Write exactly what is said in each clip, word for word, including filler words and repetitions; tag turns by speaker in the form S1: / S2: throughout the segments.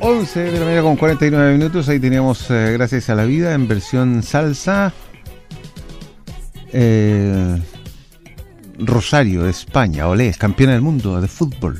S1: once de la mañana con cuarenta y nueve minutos. Ahí teníamos eh, Gracias a la Vida en versión salsa. Eh, Rosario, España, olé, es campeona del mundo de fútbol.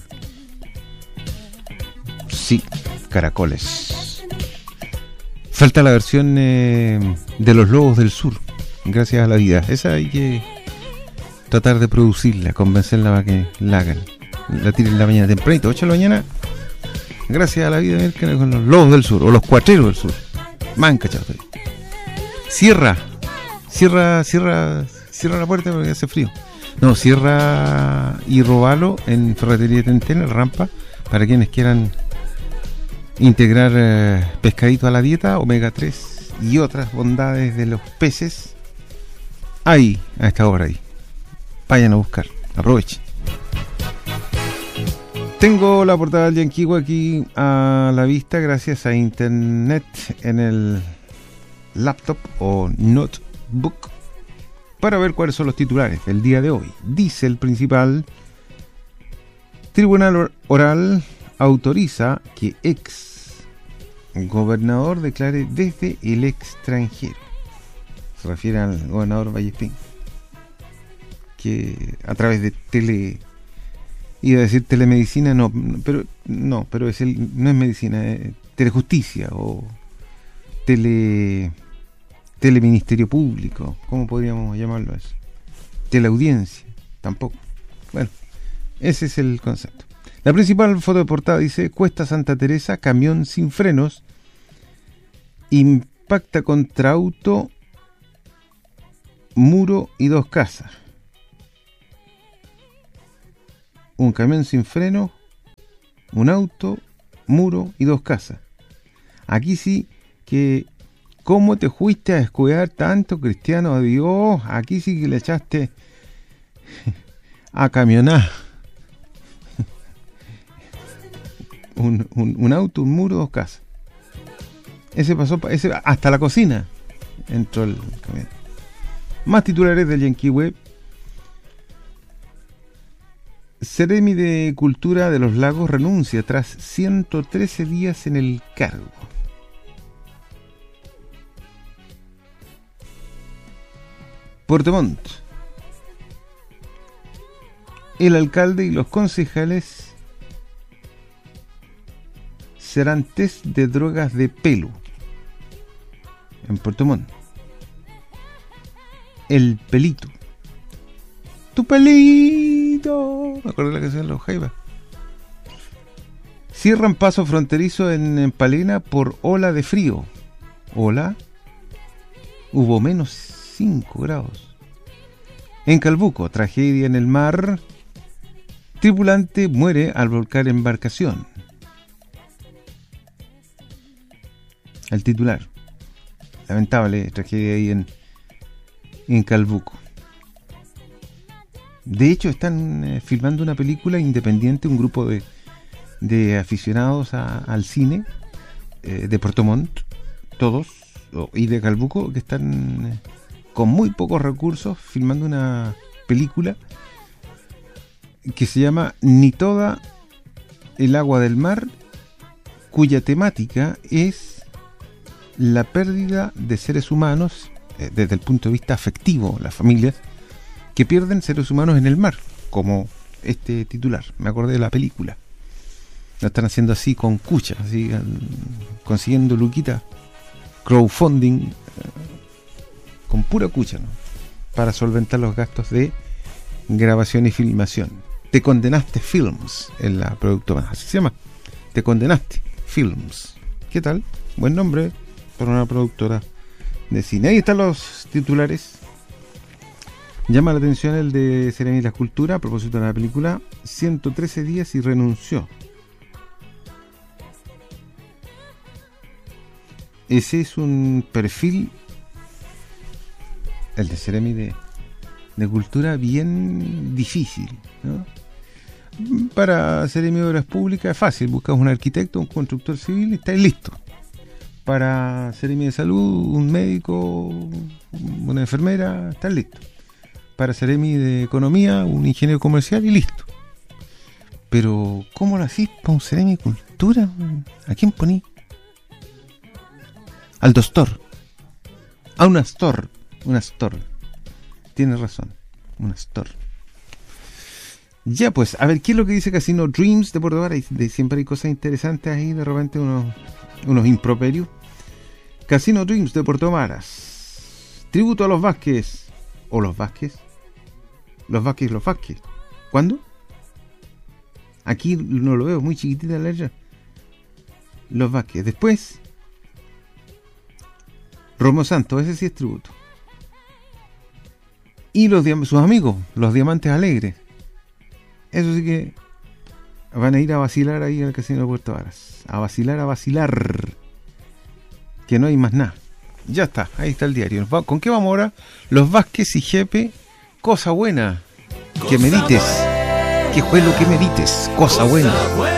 S1: Sí, caracoles. Falta la versión eh, de Los Lobos del Sur, Gracias a la Vida. Esa hay que tratar de producirla, convencerla para que la hagan. La tiren en la mañana tempranito, ocho de la mañana. Gracias a la Vida, miércoles con Los Lobos del Sur o Los Cuatreros del Sur. Manca, chato. Cierra, cierra, cierra, cierra la puerta porque hace frío. No, cierra y robalo en Ferretería Tentena, Rampa, para quienes quieran integrar eh, pescadito a la dieta, omega tres y otras bondades de los peces. Ahí, a esta hora ahí. Vayan a buscar, aprovechen. Tengo la portada del Yanquiwa aquí a la vista gracias a internet en el laptop o notebook para ver cuáles son los titulares del día de hoy. Dice el principal: Tribunal Oral autoriza que ex gobernador declare desde el extranjero. Se refiere al gobernador Vallespín, que a través de tele, iba a decir telemedicina, no, pero no, pero es el, no es medicina, es telejusticia o tele teleministerio público, ¿cómo podríamos llamarlo eso? Teleaudiencia, tampoco. Bueno, ese es el concepto. La principal foto de portada dice: Cuesta Santa Teresa, camión sin frenos impacta contra auto, muro y dos casas. Un camión sin freno, un auto, muro y dos casas. Aquí sí que, ¿cómo te fuiste a descuidar tanto, cristiano? Dios, aquí sí que le echaste a camionar. Un, un, un auto, un muro, dos casas. Ese pasó, ese, hasta la cocina entró el camión. Más titulares del Yankee Web. Seremi de Cultura de los Lagos renuncia tras ciento trece días en el cargo. Puerto Montt. El alcalde y los concejales serán test de drogas de pelo en Puerto Montt. El pelito. Tu pelito. Me acuerdo de la canción de los Jaivas. Cierran paso fronterizo en, en Palena por ola de frío. Ola. Hubo menos cinco grados. En Calbuco, tragedia en el mar. Tripulante muere al volcar embarcación. El titular. Lamentable tragedia ahí en, en Calbuco. De hecho, están eh, filmando una película independiente, un grupo de, de aficionados a, al cine eh, de Puerto Montt, todos, oh, y de Calbuco, que están eh, con muy pocos recursos filmando una película que se llama Ni toda el agua del mar, cuya temática es la pérdida de seres humanos eh, desde el punto de vista afectivo, las familias que pierden seres humanos en el mar, como este titular. Me acordé de la película. Lo están haciendo así con cucha, así, consiguiendo luquita, crowdfunding, eh, con pura cucha, ¿no? Para solventar los gastos de grabación y filmación. Te Condenaste Films en la productora, así se llama. Te Condenaste Films. ¿Qué tal? Buen nombre para una productora de cine. Ahí están los titulares. Llama la atención el de Seremi de la Cultura a propósito de la película. ciento trece días y renunció. Ese es un perfil, el de Seremi de, de Cultura, bien difícil, ¿no? Para Seremi de Obras Públicas es fácil. Buscas un arquitecto, un constructor civil y estáis listo. Para Seremi de Salud, un médico, una enfermera, estás listo. Para Seremi de Economía, un ingeniero comercial y listo. Pero, ¿cómo lo hacís para un Seremi de Cultura? altura. ¿A quién poní? Al doctor. A un Astor. Un Astor. Tienes razón. Un Astor. Ya pues, a ver, ¿qué es lo que dice Casino Dreams de Puerto Varas? De, siempre hay cosas interesantes ahí, de repente unos, unos improperios. Casino Dreams de Puerto Varas. Tributo a los Vázquez. ¿O los Vázquez? Los Vázquez, los Vázquez. ¿Cuándo? Aquí no lo veo, muy chiquitita la letra. Los Vázquez. Después, Romo Santos, ese sí es tributo. Y los sus amigos, los Diamantes Alegres. Eso sí que van a ir a vacilar ahí al Casino de Puerto Varas. A vacilar, a vacilar. Que no hay más nada. Ya está, ahí está el diario. ¿Con qué vamos ahora? Los Vázquez y Jepe. Cosa buena. Que medites. ¿Qué fue lo que medites? Cosa buena.